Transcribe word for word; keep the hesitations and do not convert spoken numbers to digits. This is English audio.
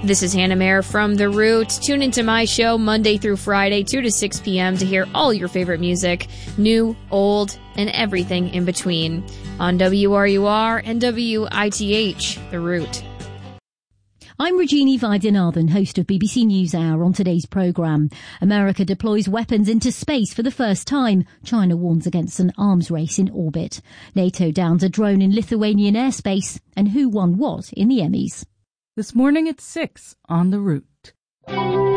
This is Hannah Mayer from The Root. Tune into my show Monday through Friday, two to six p.m. to hear all your favorite music, new, old, and everything in between on W R U R and W I T H, The Root. I'm Regina Vaidyanathan, host of B B C NewsHour. On today's programme, America deploys weapons into space for the first time. China warns against an arms race in orbit. NATO downs a drone in Lithuanian airspace. And who won what in the Emmys? This morning at six on The Root.